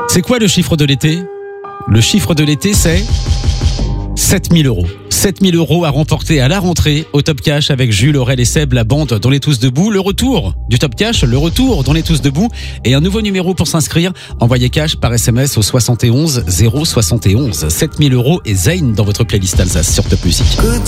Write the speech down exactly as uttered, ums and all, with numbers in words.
C'est quoi le chiffre de l'été ? Le chiffre de l'été, c'est sept mille euros. sept mille euros à remporter à la rentrée au Top Cash avec Jules, Aurel et Seb, la bande dont les tous debout. Le retour du Top Cash, le retour dont les tous debout et un nouveau numéro pour s'inscrire. Envoyez cash par S M S au soixante et onze zéro soixante et onze. sept mille euros et Zayn dans votre playlist Alsace sur Top Music.